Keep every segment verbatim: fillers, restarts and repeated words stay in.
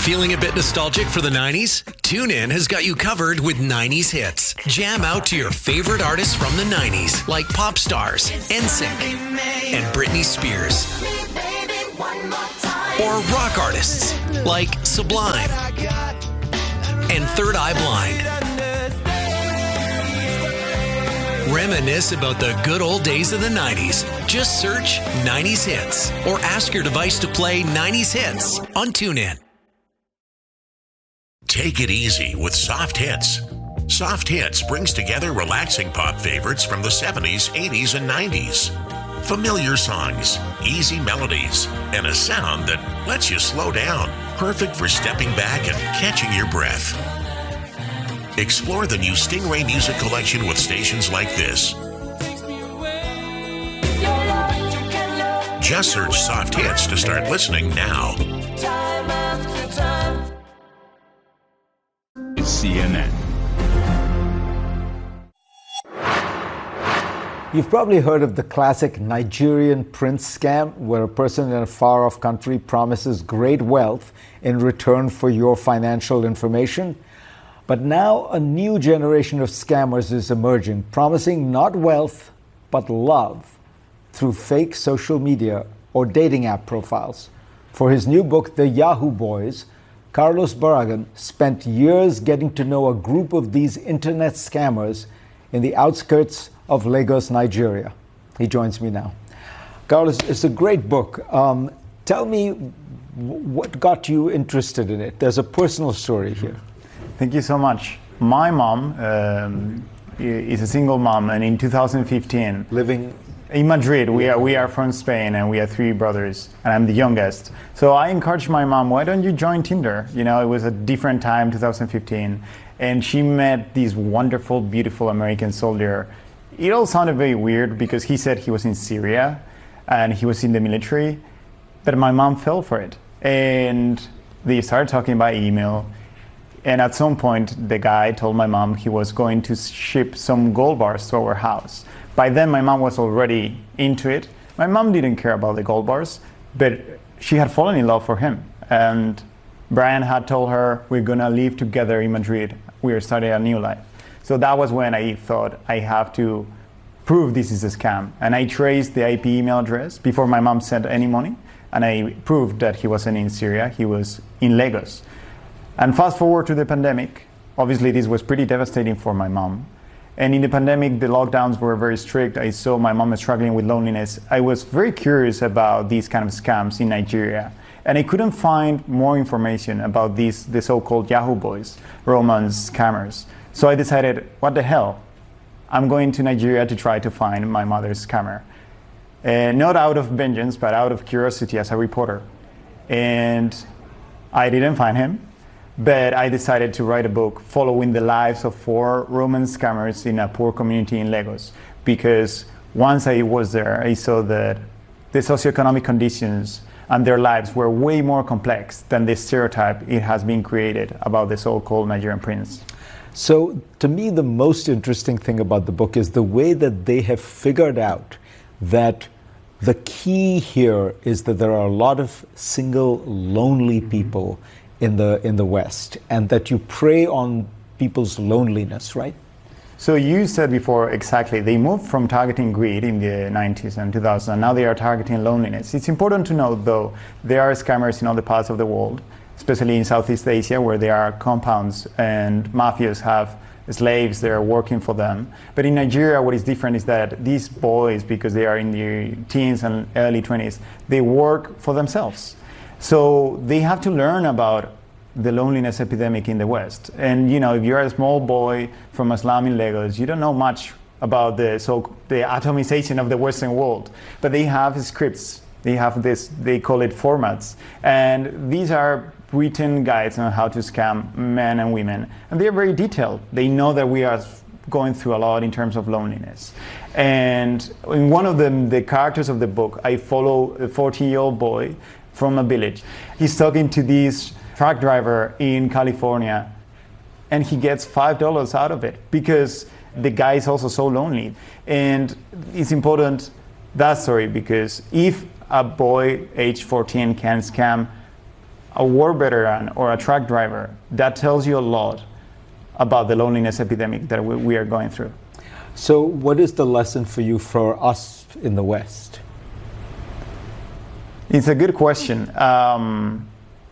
Feeling a bit nostalgic for the nineties? TuneIn has got you covered with nineties hits. Jam out to your favorite artists from the nineties, like pop stars, N Sync, and Britney Spears. Or rock artists, like Sublime and Third Eye Blind. Reminisce about the good old days of the nineties. Just search nineties hits or ask your device to play nineties hits on TuneIn. Take it easy with Soft Hits. Soft Hits brings together relaxing pop favorites from the seventies, eighties, and nineties. Familiar songs, easy melodies, and a sound that lets you slow down. Perfect for stepping back and catching your breath. Explore the new Stingray Music Collection with stations like this. Just search Soft Hits to start listening now. It's C N N. You've probably heard of the classic Nigerian prince scam, where a person in a far-off country promises great wealth in return for your financial information. But now a new generation of scammers is emerging, promising not wealth, but love through fake social media or dating app profiles. For his new book, The Yahoo Boys, Carlos Barragan spent years getting to know a group of these internet scammers in the outskirts of Lagos, Nigeria. He joins me now. Carlos, it's a great book. Um, tell me what got you interested in it. There's a personal story here. Thank you so much. My mom um, is a single mom, and in two thousand fifteen, living in Madrid. We are we are from Spain, and we have three brothers, and I'm the youngest. So I encouraged my mom, why don't you join Tinder? You know, it was a different time, two thousand fifteen, and she met this wonderful, beautiful American soldier. It all sounded very weird because he said he was in Syria, and he was in the military, but my mom fell for it, and they started talking by email. And at some point, the guy told my mom he was going to ship some gold bars to our house. By then, my mom was already into it. My mom didn't care about the gold bars, but she had fallen in love for him. And Brian had told her, we're gonna live together in Madrid. We are starting a new life. So that was when I thought I have to prove this is a scam. And I traced the I P email address before my mom sent any money. And I proved that he wasn't in Syria, he was in Lagos. And fast forward to the pandemic, obviously this was pretty devastating for my mom. And in the pandemic, the lockdowns were very strict. I saw my mom struggling with loneliness. I was very curious about these kind of scams in Nigeria. And I couldn't find more information about these, the so-called Yahoo Boys, romance scammers. So I decided, what the hell? I'm going to Nigeria to try to find my mother's scammer. Uh, not out of vengeance, but out of curiosity as a reporter. And I didn't find him. But I decided to write a book following the lives of four romance scammers in a poor community in Lagos. Because once I was there, I saw that the socioeconomic conditions and their lives were way more complex than the stereotype it has been created about the so-called Nigerian prince. So to me, the most interesting thing about the book is the way that they have figured out that the key here is that there are a lot of single, lonely people in the in the West, and that you prey on people's loneliness, right? So you said before, exactly, they moved from targeting greed in the nineties and two thousand, and now they are targeting loneliness. It's important to note, though, there are scammers in other parts of the world, especially in Southeast Asia, where there are compounds and mafias have slaves that are working for them. But in Nigeria, what is different is that these boys, because they are in their teens and early twenties, they work for themselves. So they have to learn about the loneliness epidemic in the West. And you know, if you're a small boy from a slum in Lagos, you don't know much about the so the atomization of the Western world. But they have scripts. They have this. They call it formats, and these are written guides on how to scam men and women. And they're very detailed. They know that we are going through a lot in terms of loneliness. And in one of them, the characters of the book, I follow a fourteen-year-old boy from a village. He's talking to this truck driver in California, and he gets five dollars out of it because the guy is also so lonely. And it's important, that story, because if a boy age fourteen can scam a war veteran or a truck driver, that tells you a lot about the loneliness epidemic that we, we are going through. So what is the lesson for you for us in the West? It's a good question. Um,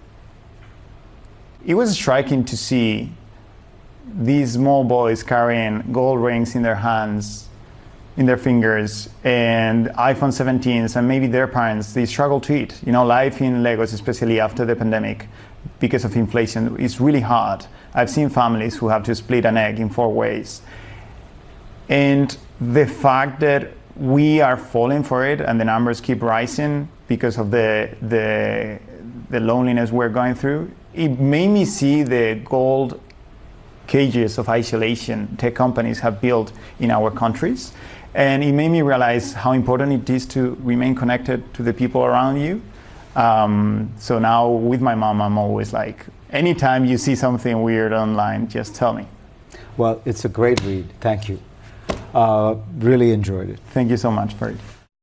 it was striking to see these small boys carrying gold rings in their hands, in their fingers, and iPhone seventeens, and maybe their parents, they struggle to eat. You know, life in Lagos, especially after the pandemic, because of inflation, is really hard. I've seen families who have to split an egg in four ways. And the fact that we are falling for it and the numbers keep rising because of the, the, the loneliness we're going through, it made me see the gold cages of isolation tech companies have built in our countries. And it made me realize how important it is to remain connected to the people around you. Um, so now with my mom, I'm always like, anytime you see something weird online, just tell me. Well, it's a great read. Thank you. Uh, really enjoyed it. Thank you so much, Farid.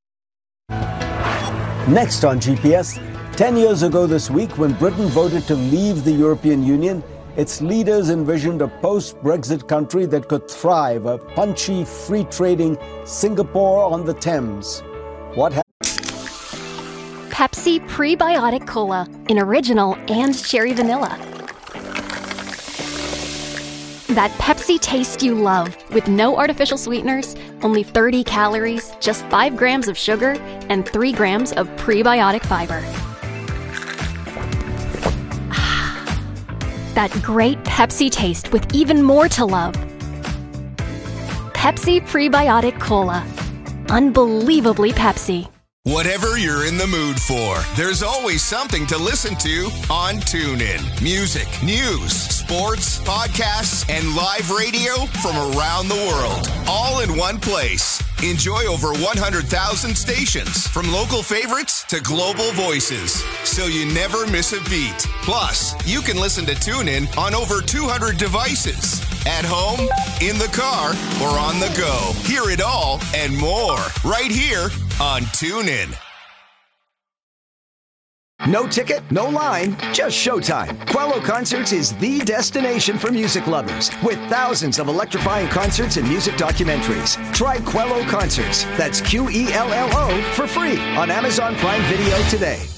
Next on G P S, ten years ago this week, when Britain voted to leave the European Union, its leaders envisioned a post-Brexit country that could thrive, a punchy, free-trading Singapore on the Thames. What happened? Pepsi Prebiotic Cola in original and cherry vanilla. That Pepsi taste you love, with no artificial sweeteners, only thirty calories, just five grams of sugar, and three grams of prebiotic fiber. That great Pepsi taste with even more to love. Pepsi Prebiotic Cola. Unbelievably Pepsi. Whatever you're in the mood for, there's always something to listen to on TuneIn. Music, news, sports, podcasts, and live radio from around the world, all in one place. Enjoy over one hundred thousand stations, from local favorites to global voices, so you never miss a beat. Plus, you can listen to TuneIn on over two hundred devices. At home, in the car, or on the go. Hear it all and more right here on TuneIn. No ticket, no line, just showtime. Quello Concerts is the destination for music lovers, with thousands of electrifying concerts and music documentaries. Try Quello Concerts, that's Q E L L O, for free on Amazon Prime Video today.